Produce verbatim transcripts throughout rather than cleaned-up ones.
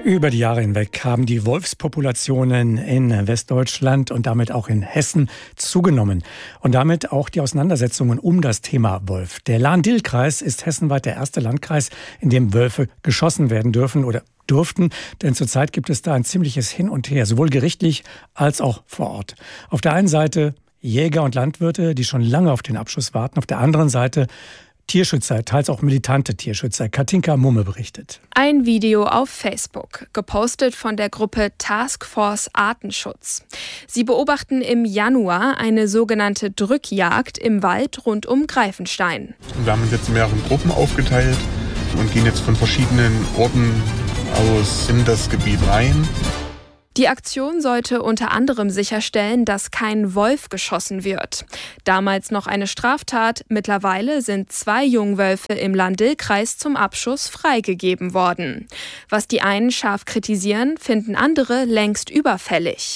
Über die Jahre hinweg haben die Wolfspopulationen in Westdeutschland und damit auch in Hessen zugenommen. Und damit auch die Auseinandersetzungen um das Thema Wolf. Der Lahn-Dill-Kreis ist hessenweit der erste Landkreis, in dem Wölfe geschossen werden dürfen oder durften. Denn zurzeit gibt es da ein ziemliches Hin und Her, sowohl gerichtlich als auch vor Ort. Auf der einen Seite Jäger und Landwirte, die schon lange auf den Abschuss warten. Auf der anderen Seite Tierschützer, teils auch militante Tierschützer. Katinka Mumme berichtet. Ein Video auf Facebook, gepostet von der Gruppe Task Force Artenschutz. Sie beobachten im Januar eine sogenannte Drückjagd im Wald rund um Greifenstein. Wir haben uns jetzt in mehreren Gruppen aufgeteilt und gehen jetzt von verschiedenen Orten aus in das Gebiet rein. Die Aktion sollte unter anderem sicherstellen, dass kein Wolf geschossen wird. Damals noch eine Straftat, mittlerweile sind zwei Jungwölfe im Lahn-Dill-Kreis zum Abschuss freigegeben worden. Was die einen scharf kritisieren, finden andere längst überfällig.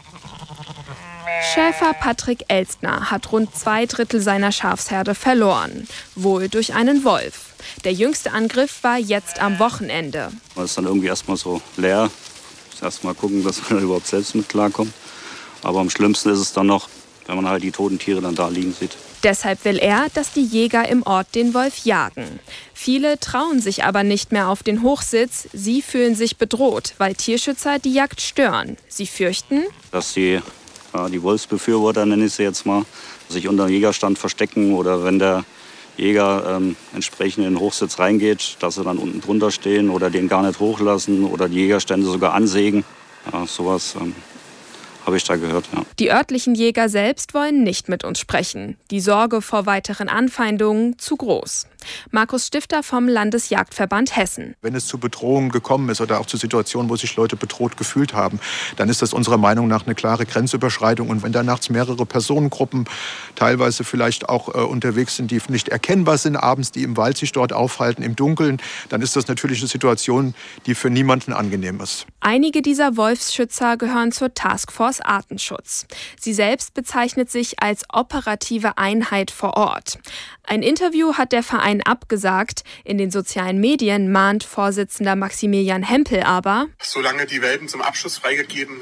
Schäfer Patrick Elstner hat rund zwei Drittel seiner Schafsherde verloren, wohl durch einen Wolf. Der jüngste Angriff war jetzt am Wochenende. Man ist dann irgendwie erstmal so leer. Erst mal gucken, dass man überhaupt selbst mit klarkommt. Aber am schlimmsten ist es dann noch, wenn man halt die toten Tiere dann da liegen sieht. Deshalb will er, dass die Jäger im Ort den Wolf jagen. Viele trauen sich aber nicht mehr auf den Hochsitz. Sie fühlen sich bedroht, weil Tierschützer die Jagd stören. Sie fürchten, dass die, ja, die Wolfsbefürworter, nenne ich sie jetzt mal, sich unter dem Jägerstand verstecken oder wenn der Jäger ähm, entsprechend in den Hochsitz reingeht, dass sie dann unten drunter stehen oder den gar nicht hochlassen oder die Jägerstände sogar ansägen. Ja, sowas ähm, habe ich da gehört. Ja. Die örtlichen Jäger selbst wollen nicht mit uns sprechen. Die Sorge vor weiteren Anfeindungen zu groß. Markus Stifter vom Landesjagdverband Hessen. Wenn es zu Bedrohungen gekommen ist oder auch zu Situationen, wo sich Leute bedroht gefühlt haben, dann ist das unserer Meinung nach eine klare Grenzüberschreitung. Und wenn da nachts mehrere Personengruppen teilweise vielleicht auch äh, unterwegs sind, die nicht erkennbar sind, abends, die im Wald sich dort aufhalten, im Dunkeln, dann ist das natürlich eine Situation, die für niemanden angenehm ist. Einige dieser Wolfsschützer gehören zur Task Force Artenschutz. Sie selbst bezeichnet sich als operative Einheit vor Ort. Ein Interview hat der Verein abgesagt. In den sozialen Medien mahnt Vorsitzender Maximilian Hempel aber: Solange die Welpen zum Abschuss freigegeben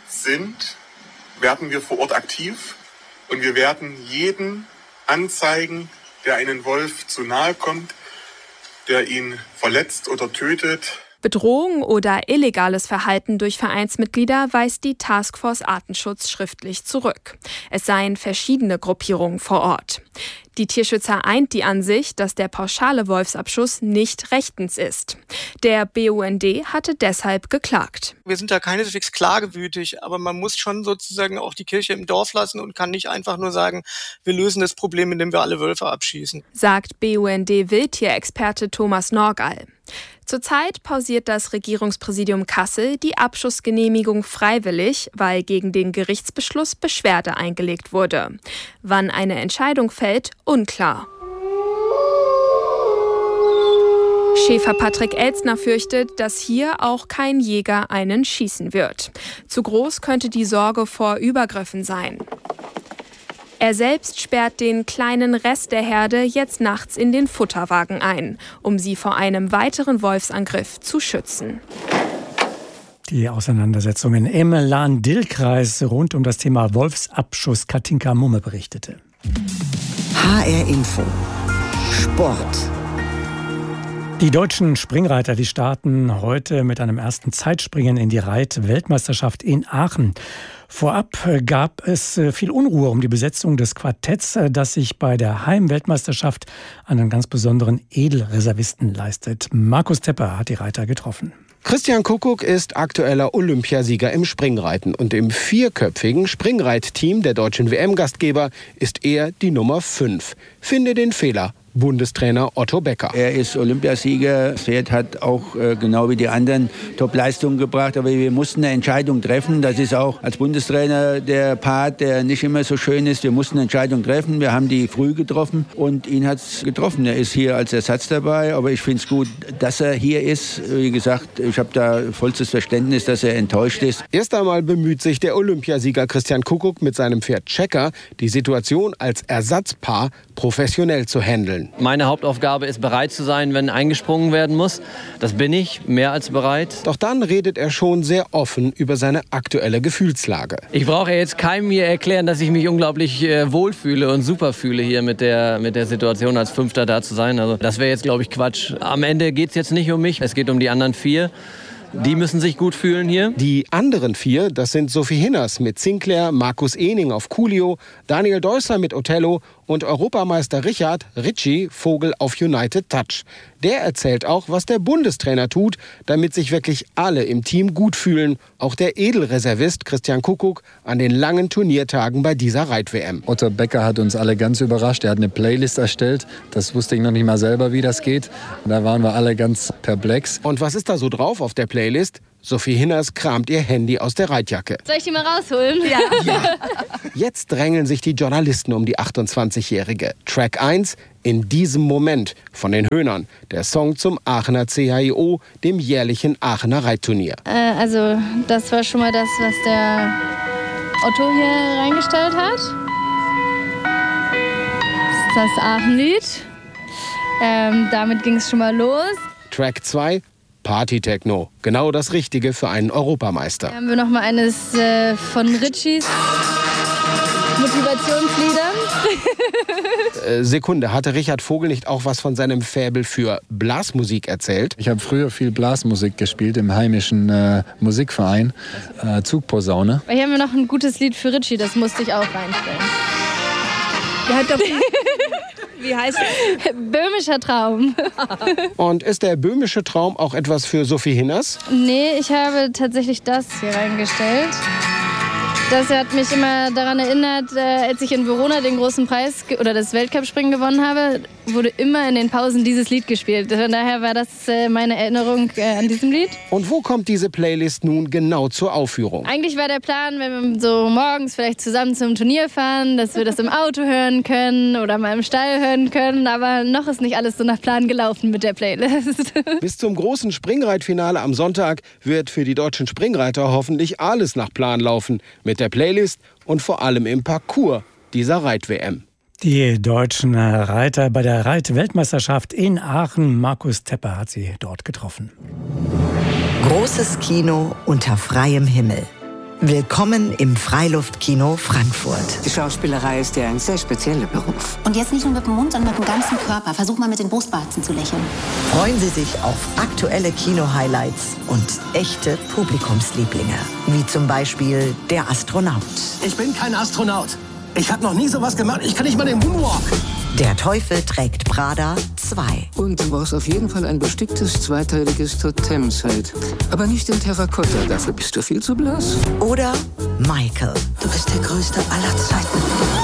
sind, werden wir vor Ort aktiv und wir werden jeden anzeigen, der einen Wolf zu nahe kommt, der ihn verletzt oder tötet. Bedrohung oder illegales Verhalten durch Vereinsmitglieder weist die Taskforce Artenschutz schriftlich zurück. Es seien verschiedene Gruppierungen vor Ort. Die Tierschützer eint die Ansicht, dass der pauschale Wolfsabschuss nicht rechtens ist. Der B U N D hatte deshalb geklagt. Wir sind da keineswegs klagewütig, aber man muss schon sozusagen auch die Kirche im Dorf lassen und kann nicht einfach nur sagen, wir lösen das Problem, indem wir alle Wölfe abschießen. Sagt B U N D-Wildtierexperte Thomas Norgall. Zurzeit pausiert das Regierungspräsidium Kassel die Abschussgenehmigung freiwillig, weil gegen den Gerichtsbeschluss Beschwerde eingelegt wurde. Wann eine Entscheidung fällt, unklar. Schäfer Patrick Elstner fürchtet, dass hier auch kein Jäger einen schießen wird. Zu groß könnte die Sorge vor Übergriffen sein. Er selbst sperrt den kleinen Rest der Herde jetzt nachts in den Futterwagen ein, um sie vor einem weiteren Wolfsangriff zu schützen. Die Auseinandersetzungen im Lahn-Dill-Kreis rund um das Thema Wolfsabschuss. Katinka Mumme berichtete. H R Info Sport. Die deutschen Springreiter, die starten heute mit einem ersten Zeitspringen in die Reit-Weltmeisterschaft in Aachen. Vorab gab es viel Unruhe um die Besetzung des Quartetts, das sich bei der Heim-Weltmeisterschaft einen ganz besonderen Edelreservisten leistet. Markus Tepper hat die Reiter getroffen. Christian Kuckuck ist aktueller Olympiasieger im Springreiten und im vierköpfigen Springreitteam der deutschen W M-Gastgeber ist er die Nummer fünf. Finde den Fehler. Bundestrainer Otto Becker. Er ist Olympiasieger. Das Pferd hat auch äh, genau wie die anderen Top-Leistungen gebracht. Aber wir mussten eine Entscheidung treffen. Das ist auch als Bundestrainer der Part, der nicht immer so schön ist. Wir mussten eine Entscheidung treffen. Wir haben die früh getroffen und ihn hat es getroffen. Er ist hier als Ersatz dabei. Aber ich finde es gut, dass er hier ist. Wie gesagt, ich habe da vollstes Verständnis, dass er enttäuscht ist. Erst einmal bemüht sich der Olympiasieger Christian Kuckuck mit seinem Pferd Checker, die Situation als Ersatzpaar professionell zu handeln. Meine Hauptaufgabe ist, bereit zu sein, wenn eingesprungen werden muss. Das bin ich, mehr als bereit. Doch dann redet er schon sehr offen über seine aktuelle Gefühlslage. Ich brauche jetzt keinem hier erklären, dass ich mich unglaublich äh, wohlfühle und super fühle, hier mit der, mit der Situation als Fünfter da zu sein. Also das wäre jetzt, glaube ich, Quatsch. Am Ende geht es jetzt nicht um mich, es geht um die anderen vier. Die müssen sich gut fühlen hier. Die anderen vier, das sind Sophie Hinners mit Sinclair, Markus Ehning auf Coolio, Daniel Deusser mit Othello und Europameister Richard Ritchie Vogel auf United Touch. Der erzählt auch, was der Bundestrainer tut, damit sich wirklich alle im Team gut fühlen. Auch der Edelreservist Christian Kuckuck an den langen Turniertagen bei dieser Reit-W M. Otto Becker hat uns alle ganz überrascht. Er hat eine Playlist erstellt. Das wusste ich noch nicht mal selber, wie das geht. Da waren wir alle ganz perplex. Und was ist da so drauf auf der Playlist? Sophie Hinners kramt ihr Handy aus der Reitjacke. Soll ich die mal rausholen? Ja. ja. Jetzt drängeln sich die Journalisten um die achtundzwanzigjährige. Track eins, In diesem Moment von den Höhnern. Der Song zum Aachener C H I O, dem jährlichen Aachener Reitturnier. Äh, also das war schon mal das, was der Otto hier reingestellt hat. Das ist das Aachenlied. Ähm, damit ging es schon mal los. Track zwei, Party-Techno. Genau das Richtige für einen Europameister. Dann haben wir noch mal eines äh, von Ritchies Motivationsliedern. äh, Sekunde, hatte Richard Vogel nicht auch was von seinem Faible für Blasmusik erzählt? Ich habe früher viel Blasmusik gespielt im heimischen äh, Musikverein, äh, Zugposaune. Hier haben wir noch ein gutes Lied für Ritchie, das musste ich auch reinstellen. Der hat doch Wie heißt es? Böhmischer Traum. Und ist der böhmische Traum auch etwas für Sophie Hinners? Nee, ich habe tatsächlich das hier reingestellt. Das hat mich immer daran erinnert, äh, als ich in Verona den großen Preis oder das Weltcup-Springen gewonnen habe, wurde immer in den Pausen dieses Lied gespielt. Von daher war das äh, meine Erinnerung äh, an diesem Lied. Und wo kommt diese Playlist nun genau zur Aufführung? Eigentlich war der Plan, wenn wir so morgens vielleicht zusammen zum Turnier fahren, dass wir das im Auto hören können oder mal im Stall hören können. Aber noch ist nicht alles so nach Plan gelaufen mit der Playlist. Bis zum großen Springreitfinale am Sonntag wird für die deutschen Springreiter hoffentlich alles nach Plan laufen. Mit der Playlist und vor allem im Parcours dieser Reit-W M. Die deutschen Reiter bei der Reit-Weltmeisterschaft in Aachen. Markus Tepper hat sie dort getroffen. Großes Kino unter freiem Himmel. Willkommen im Freiluftkino Frankfurt. Die Schauspielerei ist ja ein sehr spezieller Beruf. Und jetzt nicht nur mit dem Mund, sondern mit dem ganzen Körper. Versuch mal mit den Brustwarzen zu lächeln. Freuen Sie sich auf aktuelle Kino-Highlights und echte Publikumslieblinge. Wie zum Beispiel der Astronaut. Ich bin kein Astronaut. Ich habe noch nie sowas gemacht. Ich kann nicht mal den Moonwalk. Der Teufel trägt Prada zwei. Und du brauchst auf jeden Fall ein besticktes zweiteiliges Totemset. Aber nicht in Terrakotta, dafür bist du viel zu blass. Oder Michael. Du bist der Größte aller Zeiten.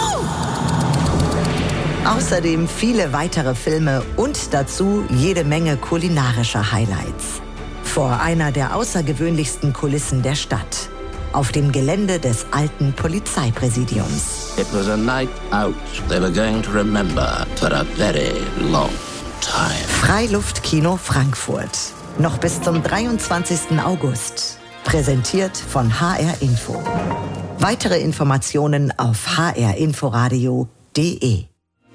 Außerdem viele weitere Filme und dazu jede Menge kulinarischer Highlights. Vor einer der außergewöhnlichsten Kulissen der Stadt. Auf dem Gelände des alten Polizeipräsidiums. It was a night out they were going to remember for a very long time. Freiluftkino Frankfurt. Noch bis zum dreiundzwanzigsten August. Präsentiert von H R Info. Weitere Informationen auf h r inforadio punkt de.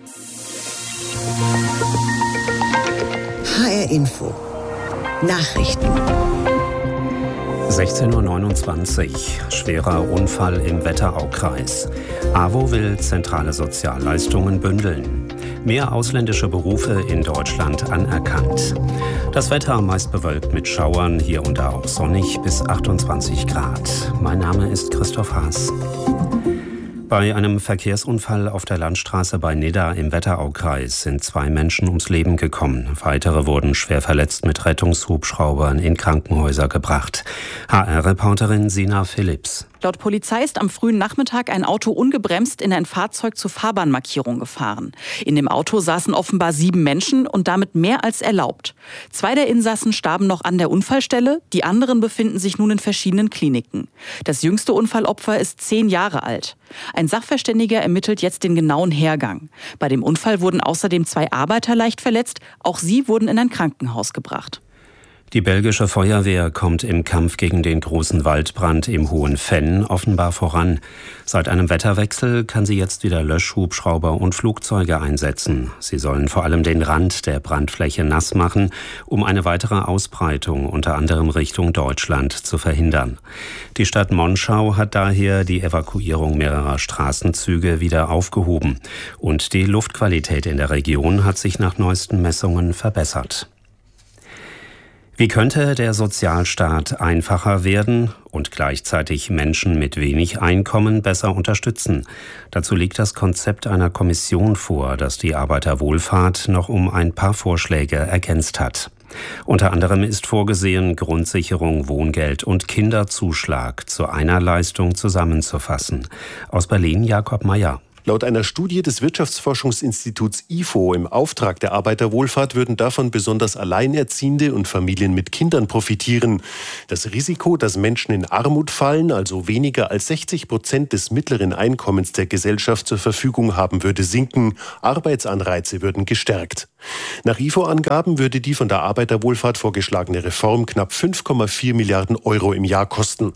H R Info. Nachrichten. sechzehn Uhr neunundzwanzig. Schwerer Unfall im Wetteraukreis. AWO will zentrale Sozialleistungen bündeln. Mehr ausländische Berufe in Deutschland anerkannt. Das Wetter meist bewölkt mit Schauern, hier und da auch sonnig bis achtundzwanzig Grad. Mein Name ist Christoph Haas. Bei einem Verkehrsunfall auf der Landstraße bei Nidda im Wetteraukreis sind zwei Menschen ums Leben gekommen. Weitere wurden schwer verletzt mit Rettungshubschraubern in Krankenhäuser gebracht. H R-Reporterin Sina Philipps. Laut Polizei ist am frühen Nachmittag ein Auto ungebremst in ein Fahrzeug zur Fahrbahnmarkierung gefahren. In dem Auto saßen offenbar sieben Menschen und damit mehr als erlaubt. Zwei der Insassen starben noch an der Unfallstelle, die anderen befinden sich nun in verschiedenen Kliniken. Das jüngste Unfallopfer ist zehn Jahre alt. Ein Sachverständiger ermittelt jetzt den genauen Hergang. Bei dem Unfall wurden außerdem zwei Arbeiter leicht verletzt, auch sie wurden in ein Krankenhaus gebracht. Die belgische Feuerwehr kommt im Kampf gegen den großen Waldbrand im Hohen Venn offenbar voran. Seit einem Wetterwechsel kann sie jetzt wieder Löschhubschrauber und Flugzeuge einsetzen. Sie sollen vor allem den Rand der Brandfläche nass machen, um eine weitere Ausbreitung unter anderem Richtung Deutschland zu verhindern. Die Stadt Monschau hat daher die Evakuierung mehrerer Straßenzüge wieder aufgehoben. Und die Luftqualität in der Region hat sich nach neuesten Messungen verbessert. Wie könnte der Sozialstaat einfacher werden und gleichzeitig Menschen mit wenig Einkommen besser unterstützen? Dazu liegt das Konzept einer Kommission vor, das die Arbeiterwohlfahrt noch um ein paar Vorschläge ergänzt hat. Unter anderem ist vorgesehen, Grundsicherung, Wohngeld und Kinderzuschlag zu einer Leistung zusammenzufassen. Aus Berlin Jakob Mayer. Laut einer Studie des Wirtschaftsforschungsinstituts I F O im Auftrag der Arbeiterwohlfahrt würden davon besonders Alleinerziehende und Familien mit Kindern profitieren. Das Risiko, dass Menschen in Armut fallen, also weniger als sechzig Prozent des mittleren Einkommens der Gesellschaft zur Verfügung haben, würde sinken. Arbeitsanreize würden gestärkt. Nach I F O-Angaben würde die von der Arbeiterwohlfahrt vorgeschlagene Reform knapp fünf Komma vier Milliarden Euro im Jahr kosten.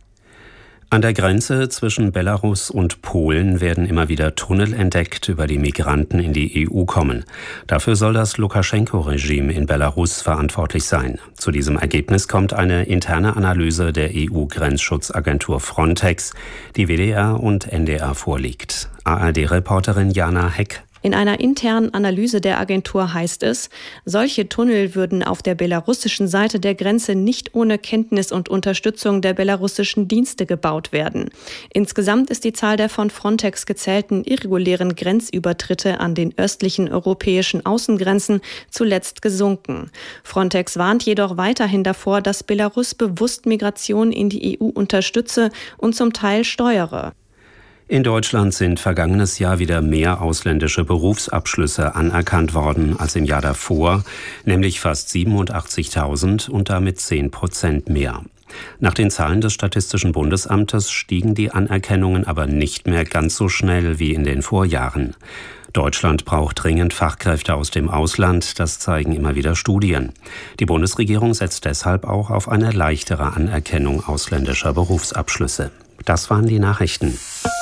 An der Grenze zwischen Belarus und Polen werden immer wieder Tunnel entdeckt, über die Migranten in die E U kommen. Dafür soll das Lukaschenko-Regime in Belarus verantwortlich sein. Zu diesem Ergebnis kommt eine interne Analyse der E U-Grenzschutzagentur Frontex, die W D R und N D R vorliegt. A R D-Reporterin Jana Heck. In einer internen Analyse der Agentur heißt es, solche Tunnel würden auf der belarussischen Seite der Grenze nicht ohne Kenntnis und Unterstützung der belarussischen Dienste gebaut werden. Insgesamt ist die Zahl der von Frontex gezählten irregulären Grenzübertritte an den östlichen europäischen Außengrenzen zuletzt gesunken. Frontex warnt jedoch weiterhin davor, dass Belarus bewusst Migration in die E U unterstütze und zum Teil steuere. In Deutschland sind vergangenes Jahr wieder mehr ausländische Berufsabschlüsse anerkannt worden als im Jahr davor, nämlich fast siebenundachtzigtausend und damit zehn Prozent mehr. Nach den Zahlen des Statistischen Bundesamtes stiegen die Anerkennungen aber nicht mehr ganz so schnell wie in den Vorjahren. Deutschland braucht dringend Fachkräfte aus dem Ausland, das zeigen immer wieder Studien. Die Bundesregierung setzt deshalb auch auf eine leichtere Anerkennung ausländischer Berufsabschlüsse. Das waren die Nachrichten.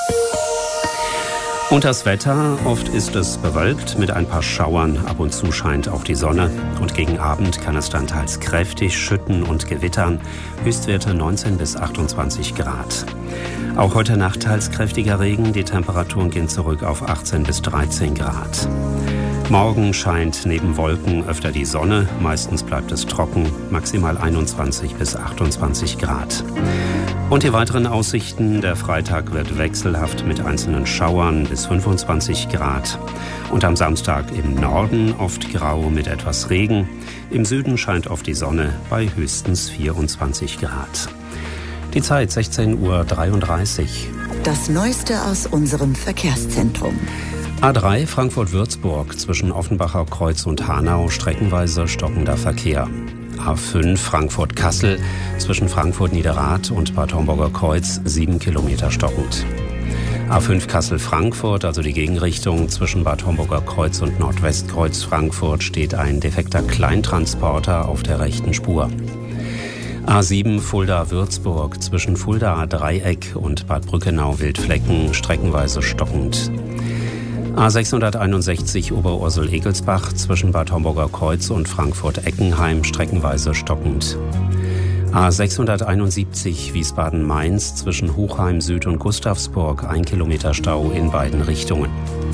Und das Wetter, oft ist es bewölkt mit ein paar Schauern, ab und zu scheint auch die Sonne und gegen Abend kann es dann teils kräftig schütten und gewittern, Höchstwerte neunzehn bis achtundzwanzig Grad. Auch heute Nacht teils kräftiger Regen, die Temperaturen gehen zurück auf achtzehn bis dreizehn Grad. Morgen scheint neben Wolken öfter die Sonne, meistens bleibt es trocken, maximal einundzwanzig bis achtundzwanzig Grad. Und die weiteren Aussichten, der Freitag wird wechselhaft mit einzelnen Schauern bis fünfundzwanzig Grad. Und am Samstag im Norden oft grau mit etwas Regen. Im Süden scheint oft die Sonne bei höchstens vierundzwanzig Grad. Die Zeit sechzehn Uhr dreiunddreißig. Das Neueste aus unserem Verkehrszentrum. A drei Frankfurt-Würzburg zwischen Offenbacher Kreuz und Hanau streckenweise stockender Verkehr. A fünf Frankfurt-Kassel zwischen Frankfurt-Niederrad und Bad Homburger Kreuz sieben Kilometer stockend. A fünf Kassel-Frankfurt, also die Gegenrichtung zwischen Bad Homburger Kreuz und Nordwestkreuz Frankfurt, steht ein defekter Kleintransporter auf der rechten Spur. A sieben Fulda-Würzburg zwischen Fulda-Dreieck und Bad Brückenau-Wildflecken streckenweise stockend. A sechshunderteinundsechzig Oberursel-Egelsbach zwischen Bad Homburger Kreuz und Frankfurt-Eckenheim streckenweise stockend. A sechshunderteinundsiebzig Wiesbaden-Mainz zwischen Hochheim Süd und Gustavsburg, ein Kilometer Stau in beiden Richtungen.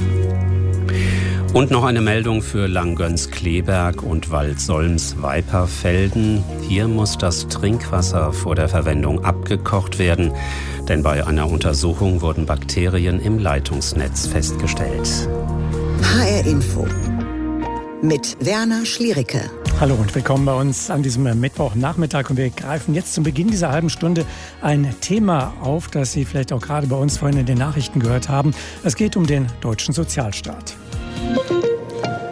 Und noch eine Meldung für Langgöns-Kleberg und Wald-Solms-Weiperfelden. Hier muss das Trinkwasser vor der Verwendung abgekocht werden, denn bei einer Untersuchung wurden Bakterien im Leitungsnetz festgestellt. H R Info mit Werner Schliericke. Hallo und willkommen bei uns an diesem Mittwochnachmittag. Und wir greifen jetzt zum Beginn dieser halben Stunde ein Thema auf, das Sie vielleicht auch gerade bei uns vorhin in den Nachrichten gehört haben. Es geht um den deutschen Sozialstaat.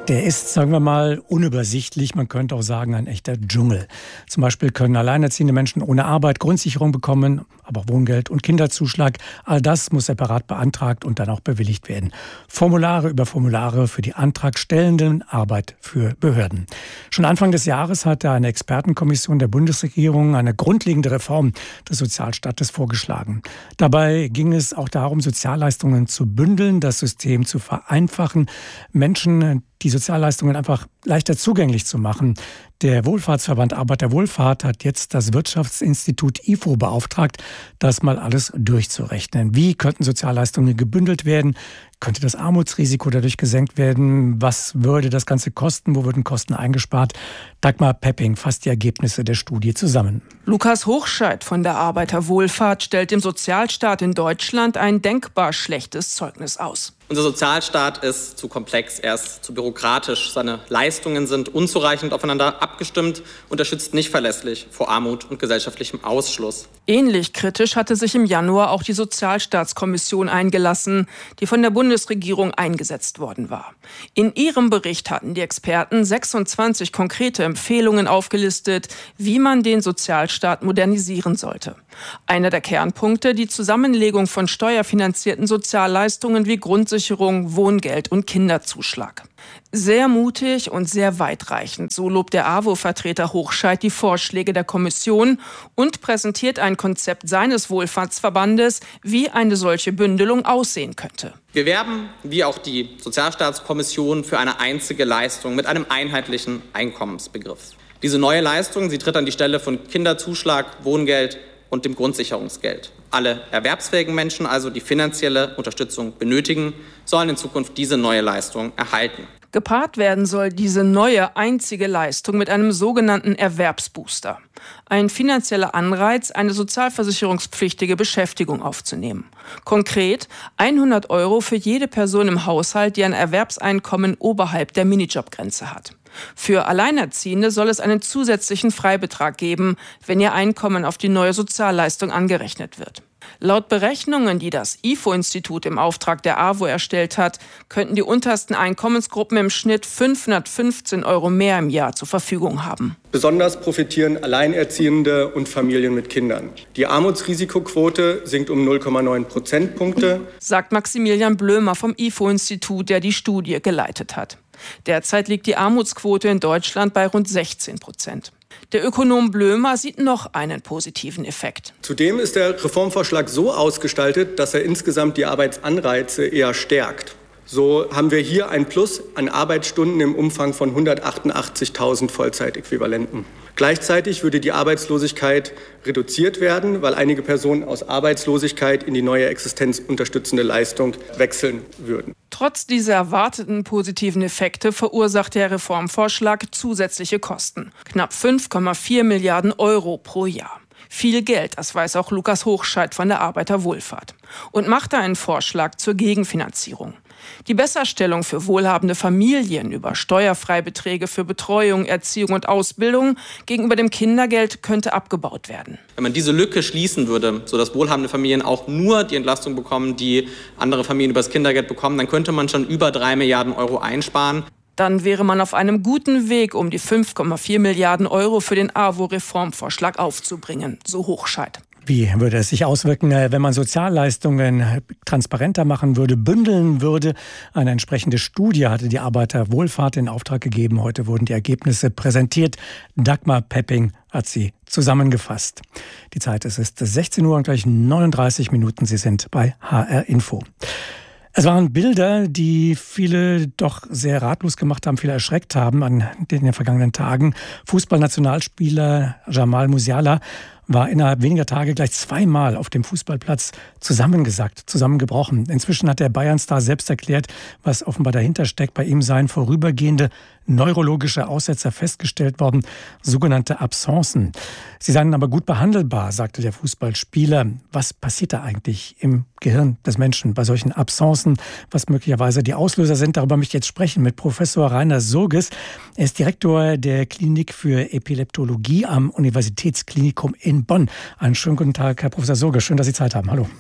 Der ist, sagen wir mal, unübersichtlich. Man könnte auch sagen, ein echter Dschungel. Zum Beispiel können alleinerziehende Menschen ohne Arbeit Grundsicherung bekommen, aber auch Wohngeld und Kinderzuschlag. All das muss separat beantragt und dann auch bewilligt werden. Formulare über Formulare für die Antragstellenden, Arbeit für Behörden. Schon Anfang des Jahres hatte eine Expertenkommission der Bundesregierung eine grundlegende Reform des Sozialstaates vorgeschlagen. Dabei ging es auch darum, Sozialleistungen zu bündeln, das System zu vereinfachen, Menschen die Sozialleistungen einfach leichter zugänglich zu machen. Der Wohlfahrtsverband Arbeiterwohlfahrt hat jetzt das Wirtschaftsinstitut I F O beauftragt, das mal alles durchzurechnen. Wie könnten Sozialleistungen gebündelt werden? Könnte das Armutsrisiko dadurch gesenkt werden? Was würde das Ganze kosten? Wo würden Kosten eingespart? Dagmar Pepping fasst die Ergebnisse der Studie zusammen. Lukas Hochscheid von der Arbeiterwohlfahrt stellt dem Sozialstaat in Deutschland ein denkbar schlechtes Zeugnis aus. Unser Sozialstaat ist zu komplex, er ist zu bürokratisch. Seine Leistungen sind unzureichend aufeinander abgestimmt und er schützt nicht verlässlich vor Armut und gesellschaftlichem Ausschluss. Ähnlich kritisch hatte sich im Januar auch die Sozialstaatskommission eingelassen, die von der Bundesregierung eingesetzt worden war. In ihrem Bericht hatten die Experten sechsundzwanzig konkrete Empfehlungen aufgelistet, wie man den Sozialstaat modernisieren sollte. Einer der Kernpunkte, die Zusammenlegung von steuerfinanzierten Sozialleistungen wie Grundsicherung, Wohngeld und Kinderzuschlag. Sehr mutig und sehr weitreichend, so lobt der A W O-Vertreter Hochscheid die Vorschläge der Kommission und präsentiert ein Konzept seines Wohlfahrtsverbandes, wie eine solche Bündelung aussehen könnte. Wir werben, wie auch die Sozialstaatskommission, für eine einzige Leistung mit einem einheitlichen Einkommensbegriff. Diese neue Leistung, sie tritt an die Stelle von Kinderzuschlag, Wohngeld und dem Grundsicherungsgeld. Alle erwerbsfähigen Menschen, also die finanzielle Unterstützung benötigen, sollen in Zukunft diese neue Leistung erhalten. Gepaart werden soll diese neue einzige Leistung mit einem sogenannten Erwerbsbooster. Ein finanzieller Anreiz, eine sozialversicherungspflichtige Beschäftigung aufzunehmen. Konkret hundert Euro für jede Person im Haushalt, die ein Erwerbseinkommen oberhalb der Minijobgrenze hat. Für Alleinerziehende soll es einen zusätzlichen Freibetrag geben, wenn ihr Einkommen auf die neue Sozialleistung angerechnet wird. Laut Berechnungen, die das I F O-Institut im Auftrag der A W O erstellt hat, könnten die untersten Einkommensgruppen im Schnitt fünfhundertfünfzehn Euro mehr im Jahr zur Verfügung haben. Besonders profitieren Alleinerziehende und Familien mit Kindern. Die Armutsrisikoquote sinkt um null Komma neun Prozentpunkte, sagt Maximilian Blömer vom I F O-Institut, der die Studie geleitet hat. Derzeit liegt die Armutsquote in Deutschland bei rund sechzehn Prozent. Der Ökonom Blömer sieht noch einen positiven Effekt. Zudem ist der Reformvorschlag so ausgestaltet, dass er insgesamt die Arbeitsanreize eher stärkt. So haben wir hier ein Plus an Arbeitsstunden im Umfang von hundertachtundachtzigtausend Vollzeitäquivalenten. Gleichzeitig würde die Arbeitslosigkeit reduziert werden, weil einige Personen aus Arbeitslosigkeit in die neue existenzunterstützende Leistung wechseln würden. Trotz dieser erwarteten positiven Effekte verursacht der Reformvorschlag zusätzliche Kosten. Knapp fünf Komma vier Milliarden Euro pro Jahr. Viel Geld, das weiß auch Lukas Hochscheid von der Arbeiterwohlfahrt. Und macht da einen Vorschlag zur Gegenfinanzierung. Die Besserstellung für wohlhabende Familien über Steuerfreibeträge für Betreuung, Erziehung und Ausbildung gegenüber dem Kindergeld könnte abgebaut werden. Wenn man diese Lücke schließen würde, sodass wohlhabende Familien auch nur die Entlastung bekommen, die andere Familien über das Kindergeld bekommen, dann könnte man schon über drei Milliarden Euro einsparen. Dann wäre man auf einem guten Weg, um die fünf Komma vier Milliarden Euro für den A W O-Reformvorschlag aufzubringen, so Hochscheid. Wie würde es sich auswirken, wenn man Sozialleistungen transparenter machen würde, bündeln würde? Eine entsprechende Studie hatte die Arbeiterwohlfahrt in Auftrag gegeben. Heute wurden die Ergebnisse präsentiert. Dagmar Pepping hat sie zusammengefasst. Die Zeit ist, ist sechzehn Uhr und gleich neununddreißig Minuten. Sie sind bei H R Info. Es waren Bilder, die viele doch sehr ratlos gemacht haben, viele erschreckt haben an den vergangenen Tagen. Fußballnationalspieler Jamal Musiala war innerhalb weniger Tage gleich zweimal auf dem Fußballplatz zusammengesackt, zusammengebrochen. Inzwischen hat der Bayern-Star selbst erklärt, was offenbar dahinter steckt. Bei ihm seien vorübergehende neurologische Aussetzer festgestellt worden, sogenannte Absencen. Sie seien aber gut behandelbar, sagte der Fußballspieler. Was passiert da eigentlich im Gehirn des Menschen bei solchen Absencen, was möglicherweise die Auslöser sind? Darüber möchte ich jetzt sprechen mit Professor Rainer Surges. Er ist Direktor der Klinik für Epileptologie am Universitätsklinikum in Bonn. Einen schönen guten Tag, Herr Professor Surges. Schön, dass Sie Zeit haben. Hallo.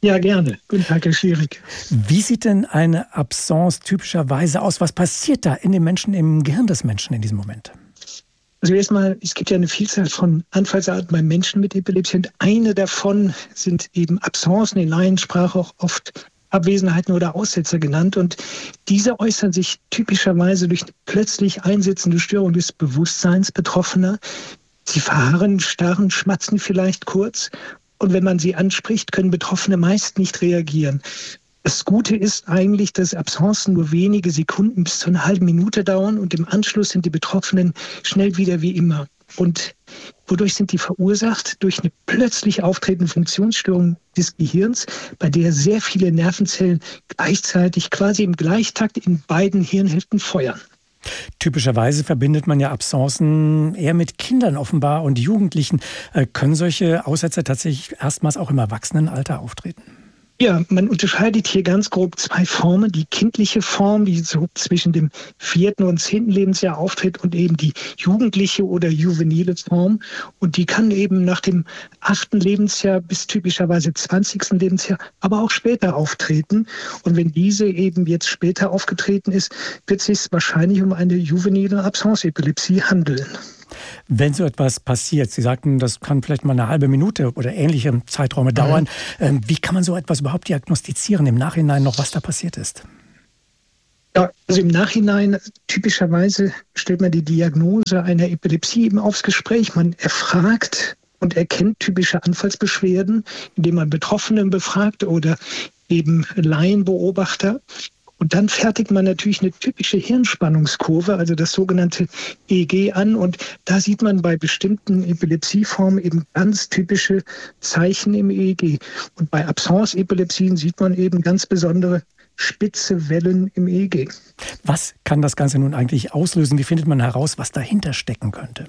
Ja, gerne. Guten Tag, Herr Schierig. Wie sieht denn eine Absence typischerweise aus? Was passiert da in den Menschen, im Gehirn des Menschen in diesem Moment? Also erstmal, es gibt ja eine Vielzahl von Anfallsarten beim Menschen mit Epilepsie und eine davon sind eben Absencen, in Laiensprache auch oft Abwesenheiten oder Aussetzer genannt. Und diese äußern sich typischerweise durch eine plötzlich einsetzende Störung des Bewusstseins Betroffener. Sie verharren, starren, schmatzen vielleicht kurz. Und wenn man sie anspricht, können Betroffene meist nicht reagieren. Das Gute ist eigentlich, dass Absencen nur wenige Sekunden bis zu einer halben Minute dauern und im Anschluss sind die Betroffenen schnell wieder wie immer. Und wodurch sind die verursacht? Durch eine plötzlich auftretende Funktionsstörung des Gehirns, bei der sehr viele Nervenzellen gleichzeitig quasi im Gleichtakt in beiden Hirnhälften feuern. Typischerweise verbindet man ja Absencen eher mit Kindern offenbar und Jugendlichen. Äh, können solche Aussetzer tatsächlich erstmals auch im Erwachsenenalter auftreten? Ja, man unterscheidet hier ganz grob zwei Formen. Die kindliche Form, die so zwischen dem vierten und zehnten Lebensjahr auftritt und eben die jugendliche oder juvenile Form. Und die kann eben nach dem achten Lebensjahr bis typischerweise zwanzigsten Lebensjahr, aber auch später auftreten. Und wenn diese eben jetzt später aufgetreten ist, wird es sich wahrscheinlich um eine juvenile Absence-Epilepsie handeln. Wenn so etwas passiert, Sie sagten, das kann vielleicht mal eine halbe Minute oder ähnliche Zeiträume dauern. Mhm. Wie kann man so etwas überhaupt diagnostizieren im Nachhinein noch, was da passiert ist? Ja, also im Nachhinein typischerweise stellt man die Diagnose einer Epilepsie eben aufs Gespräch. Man erfragt und erkennt typische Anfallsbeschwerden, indem man Betroffenen befragt oder eben Laienbeobachter. Und dann fertigt man natürlich eine typische Hirnspannungskurve, also das sogenannte E E G an. Und da sieht man bei bestimmten Epilepsieformen eben ganz typische Zeichen im E E G. Und bei Absence-Epilepsien sieht man eben ganz besondere spitze Wellen im E E G. Was kann das Ganze nun eigentlich auslösen? Wie findet man heraus, was dahinter stecken könnte?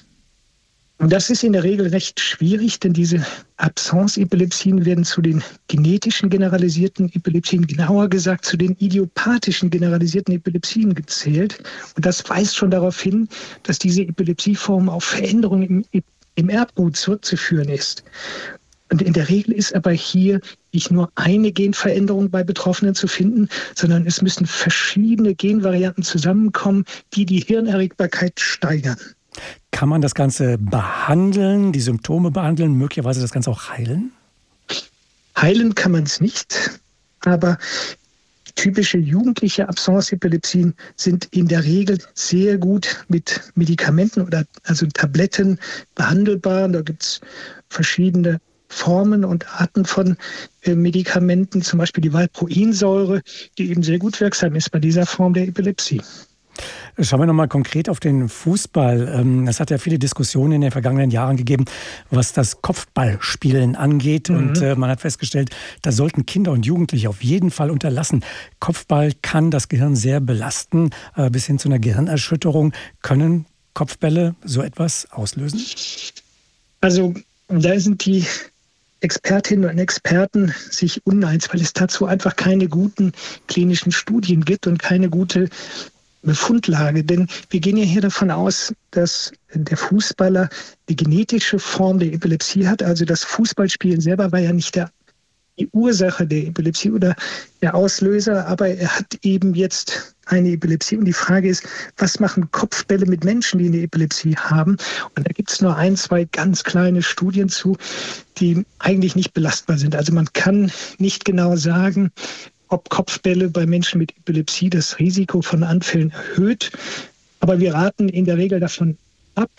Und das ist in der Regel recht schwierig, denn diese Absence-Epilepsien werden zu den genetischen generalisierten Epilepsien, genauer gesagt zu den idiopathischen generalisierten Epilepsien gezählt. Und das weist schon darauf hin, dass diese Epilepsieform auf Veränderungen im, im Erbgut zurückzuführen ist. Und in der Regel ist aber hier nicht nur eine Genveränderung bei Betroffenen zu finden, sondern es müssen verschiedene Genvarianten zusammenkommen, die die Hirnerregbarkeit steigern. Kann man das Ganze behandeln, die Symptome behandeln, möglicherweise das Ganze auch heilen? Heilen kann man es nicht, aber typische jugendliche Absence-Epilepsien sind in der Regel sehr gut mit Medikamenten oder also Tabletten behandelbar. Da gibt es verschiedene Formen und Arten von äh, Medikamenten, zum Beispiel die Valproinsäure, die eben sehr gut wirksam ist bei dieser Form der Epilepsie. Schauen wir nochmal konkret auf den Fußball. Es hat ja viele Diskussionen in den vergangenen Jahren gegeben, was das Kopfballspielen angeht. Mhm. Und man hat festgestellt, da sollten Kinder und Jugendliche auf jeden Fall unterlassen. Kopfball kann das Gehirn sehr belasten, bis hin zu einer Gehirnerschütterung. Können Kopfbälle so etwas auslösen? Also da sind die Expertinnen und Experten sich uneins, weil es dazu einfach keine guten klinischen Studien gibt und keine gute Befundlage. Denn wir gehen ja hier davon aus, dass der Fußballer die genetische Form der Epilepsie hat. Also das Fußballspielen selber war ja nicht der, die Ursache der Epilepsie oder der Auslöser, aber er hat eben jetzt eine Epilepsie. Und die Frage ist, was machen Kopfbälle mit Menschen, die eine Epilepsie haben? Und da gibt es nur ein, zwei ganz kleine Studien zu, die eigentlich nicht belastbar sind. Also man kann nicht genau sagen, ob Kopfbälle bei Menschen mit Epilepsie das Risiko von Anfällen erhöht. Aber wir raten in der Regel davon ab.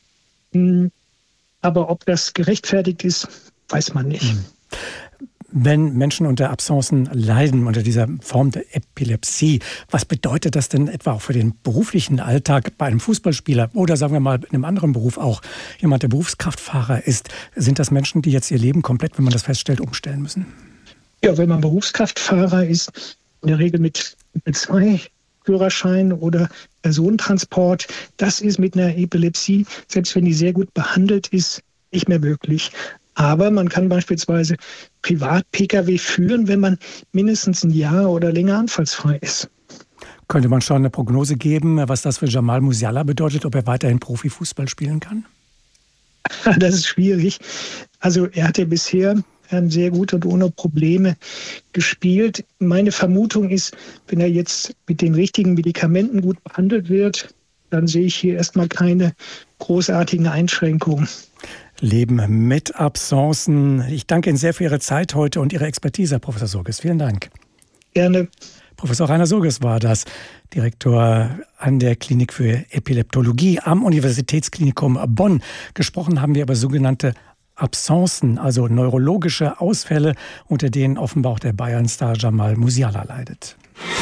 Aber ob das gerechtfertigt ist, weiß man nicht. Wenn Menschen unter Absencen leiden, unter dieser Form der Epilepsie, was bedeutet das denn etwa auch für den beruflichen Alltag bei einem Fußballspieler oder sagen wir mal in einem anderen Beruf auch, jemand, der Berufskraftfahrer ist? Sind das Menschen, die jetzt ihr Leben komplett, wenn man das feststellt, umstellen müssen? Ja, wenn man Berufskraftfahrer ist, in der Regel mit, mit zwei Führerschein oder Personentransport, das ist mit einer Epilepsie, selbst wenn die sehr gut behandelt ist, nicht mehr möglich. Aber man kann beispielsweise Privat-P K W führen, wenn man mindestens ein Jahr oder länger anfallsfrei ist. Könnte man schon eine Prognose geben, was das für Jamal Musiala bedeutet, ob er weiterhin Profifußball spielen kann? Das ist schwierig. Also er hat ja bisher werden sehr gut und ohne Probleme gespielt. Meine Vermutung ist, wenn er jetzt mit den richtigen Medikamenten gut behandelt wird, dann sehe ich hier erstmal keine großartigen Einschränkungen. Leben mit Absenzen. Ich danke Ihnen sehr für Ihre Zeit heute und Ihre Expertise, Herr Professor Surges. Vielen Dank. Gerne. Professor Rainer Surges war das, Direktor an der Klinik für Epileptologie am Universitätsklinikum Bonn. Gesprochen haben wir über sogenannte Absenzen, also neurologische Ausfälle, unter denen offenbar auch der Bayern-Star Jamal Musiala leidet.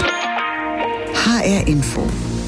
H R Info.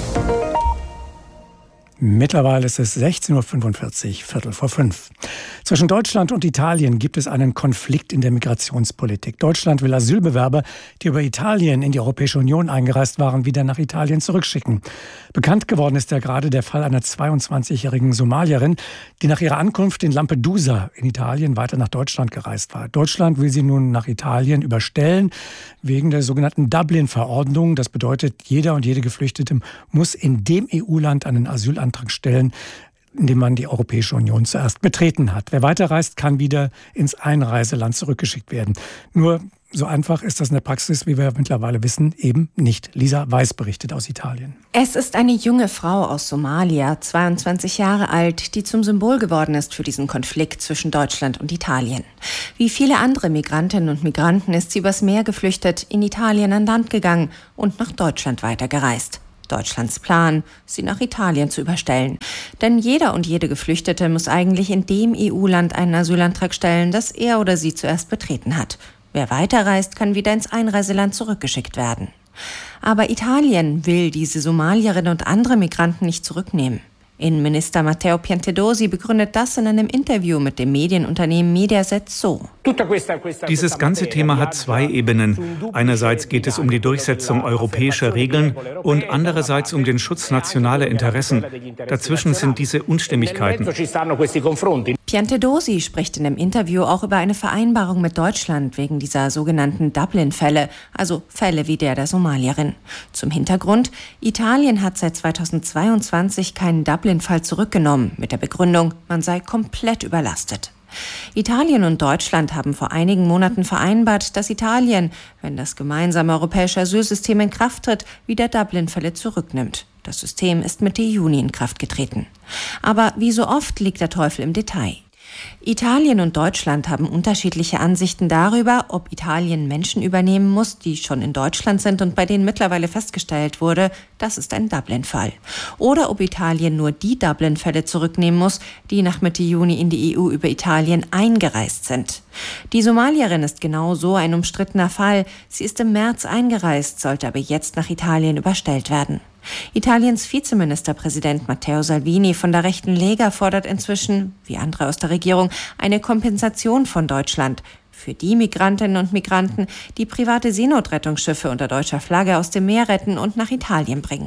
Mittlerweile ist es sechzehn Uhr fünfundvierzig, Viertel vor fünf. Zwischen Deutschland und Italien gibt es einen Konflikt in der Migrationspolitik. Deutschland will Asylbewerber, die über Italien in die Europäische Union eingereist waren, wieder nach Italien zurückschicken. Bekannt geworden ist ja gerade der Fall einer zweiundzwanzigjährigen Somalierin, die nach ihrer Ankunft in Lampedusa in Italien weiter nach Deutschland gereist war. Deutschland will sie nun nach Italien überstellen, wegen der sogenannten Dublin-Verordnung. Das bedeutet, jeder und jede Geflüchtete muss in dem E U-Land einen Asylantrag stellen, in dem man die Europäische Union zuerst betreten hat. Wer weiterreist, kann wieder ins Einreiseland zurückgeschickt werden. Nur so einfach ist das in der Praxis, wie wir mittlerweile wissen, eben nicht. Lisa Weiß berichtet aus Italien. Es ist eine junge Frau aus Somalia, zweiundzwanzig Jahre alt, die zum Symbol geworden ist für diesen Konflikt zwischen Deutschland und Italien. Wie viele andere Migrantinnen und Migranten ist sie übers Meer geflüchtet, in Italien an Land gegangen und nach Deutschland weitergereist. Deutschlands Plan, sie nach Italien zu überstellen. Denn jeder und jede Geflüchtete muss eigentlich in dem E U-Land einen Asylantrag stellen, das er oder sie zuerst betreten hat. Wer weiterreist, kann wieder ins Einreiseland zurückgeschickt werden. Aber Italien will diese Somalierinnen und andere Migranten nicht zurücknehmen. Innenminister Matteo Piantedosi begründet das in einem Interview mit dem Medienunternehmen Mediaset so. Dieses ganze Thema hat zwei Ebenen. Einerseits geht es um die Durchsetzung europäischer Regeln und andererseits um den Schutz nationaler Interessen. Dazwischen sind diese Unstimmigkeiten. Piantedosi spricht in dem Interview auch über eine Vereinbarung mit Deutschland wegen dieser sogenannten Dublin-Fälle, also Fälle wie der der Somalierin. Zum Hintergrund: Italien hat seit zweitausendzweiundzwanzig keinen Dublin-Fall zurückgenommen, mit der Begründung, man sei komplett überlastet. Italien und Deutschland haben vor einigen Monaten vereinbart, dass Italien, wenn das gemeinsame europäische Asylsystem in Kraft tritt, wieder Dublin-Fälle zurücknimmt. Das System ist Mitte Juni in Kraft getreten. Aber wie so oft liegt der Teufel im Detail. Italien und Deutschland haben unterschiedliche Ansichten darüber, ob Italien Menschen übernehmen muss, die schon in Deutschland sind und bei denen mittlerweile festgestellt wurde, das ist ein Dublin-Fall. Oder ob Italien nur die Dublin-Fälle zurücknehmen muss, die nach Mitte Juni in die E U über Italien eingereist sind. Die Somalierin ist genau so ein umstrittener Fall. Sie ist im März eingereist, sollte aber jetzt nach Italien überstellt werden. Italiens Vizeministerpräsident Matteo Salvini von der rechten Lega fordert inzwischen, wie andere aus der Regierung, eine Kompensation von Deutschland für die Migrantinnen und Migranten, die private Seenotrettungsschiffe unter deutscher Flagge aus dem Meer retten und nach Italien bringen.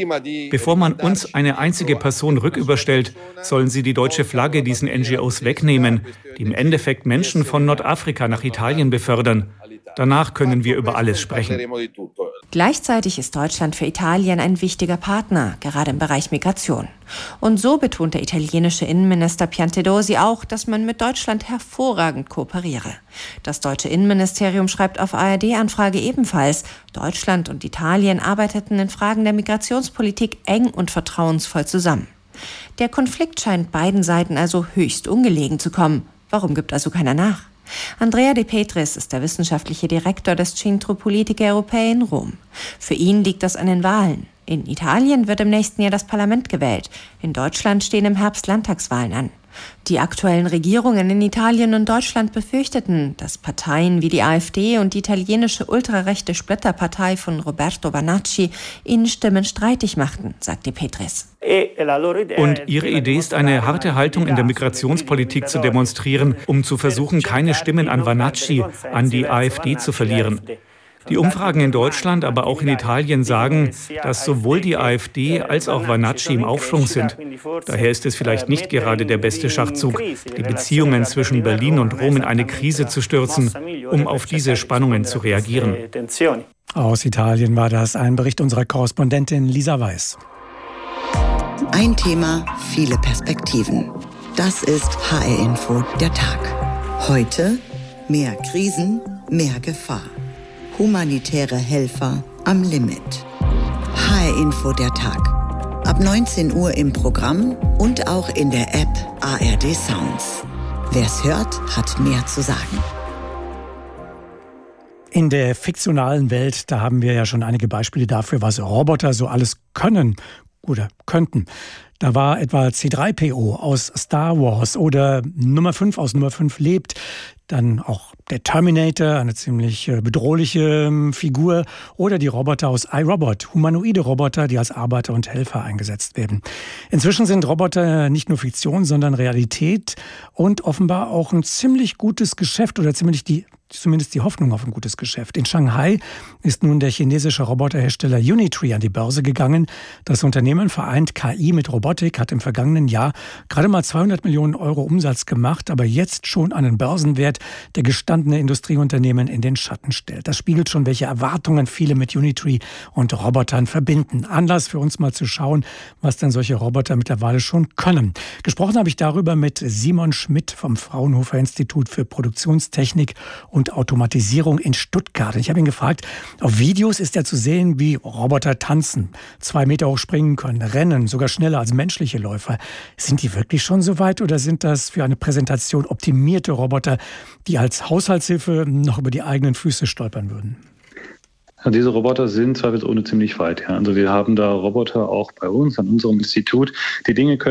Bevor man uns eine einzige Person rücküberstellt, sollen sie die deutsche Flagge diesen N G Os wegnehmen, die im Endeffekt Menschen von Nordafrika nach Italien befördern. Danach können wir über alles sprechen. Gleichzeitig ist Deutschland für Italien ein wichtiger Partner, gerade im Bereich Migration. Und so betont der italienische Innenminister Piantedosi auch, dass man mit Deutschland hervorragend kooperiere. Das deutsche Innenministerium schreibt auf A R D-Anfrage ebenfalls, Deutschland und Italien arbeiteten in Fragen der Migrationspolitik eng und vertrauensvoll zusammen. Der Konflikt scheint beiden Seiten also höchst ungelegen zu kommen. Warum gibt also keiner nach? Andrea De Petris ist der wissenschaftliche Direktor des Centro Politiche Europee in Rom. Für ihn liegt das an den Wahlen. In Italien wird im nächsten Jahr das Parlament gewählt. In Deutschland stehen im Herbst Landtagswahlen an. Die aktuellen Regierungen in Italien und Deutschland befürchteten, dass Parteien wie die AfD und die italienische ultrarechte Splitterpartei von Roberto Vanacci ihnen Stimmen streitig machten, sagt De Petris. Und ihre Idee ist, eine harte Haltung in der Migrationspolitik zu demonstrieren, um zu versuchen, keine Stimmen an Vanacci, an die AfD zu verlieren. Die Umfragen in Deutschland, aber auch in Italien sagen, dass sowohl die AfD als auch Vanacci im Aufschwung sind. Daher ist es vielleicht nicht gerade der beste Schachzug, die Beziehungen zwischen Berlin und Rom in eine Krise zu stürzen, um auf diese Spannungen zu reagieren. Aus Italien war das ein Bericht unserer Korrespondentin Lisa Weiß. Ein Thema, viele Perspektiven. Das ist H R Info, der Tag. Heute Mehr Krisen, mehr Gefahr. Humanitäre Helfer am Limit. H R-Info der Tag. Ab neunzehn Uhr im Programm und auch in der App A R D Sounds. Wer's hört, hat mehr zu sagen. In der fiktionalen Welt, da haben wir ja schon einige Beispiele dafür, was Roboter so alles können oder könnten. Da war etwa C drei P O aus Star Wars oder Nummer fünf aus Nummer fünf lebt. Dann auch der Terminator, eine ziemlich bedrohliche Figur. Oder die Roboter aus iRobot, humanoide Roboter, die als Arbeiter und Helfer eingesetzt werden. Inzwischen sind Roboter nicht nur Fiktion, sondern Realität und offenbar auch ein ziemlich gutes Geschäft oder ziemlich die zumindest die Hoffnung auf ein gutes Geschäft. In Shanghai ist nun der chinesische Roboterhersteller Unitree an die Börse gegangen. Das Unternehmen vereint K I mit Robotik, hat im vergangenen Jahr gerade mal zweihundert Millionen Euro Umsatz gemacht, aber jetzt schon einen Börsenwert, der gestandene Industrieunternehmen in den Schatten stellt. Das spiegelt schon, welche Erwartungen viele mit Unitree und Robotern verbinden. Anlass für uns mal zu schauen, was denn solche Roboter mittlerweile schon können. Gesprochen habe ich darüber mit Simon Schmidt vom Fraunhofer Institut für Produktionstechnik und Automatisierung in Stuttgart. Ich habe ihn gefragt, auf Videos ist er zu sehen, wie Roboter tanzen, zwei Meter hoch springen können, rennen, sogar schneller als menschliche Läufer. Sind die wirklich schon so weit oder sind das für eine Präsentation optimierte Roboter, die als Haushaltshilfe noch über die eigenen Füße stolpern würden? Ja, diese Roboter sind zweifelsohne ziemlich weit. Ja. Also wir haben da Roboter auch bei uns an unserem Institut, die Dinge können,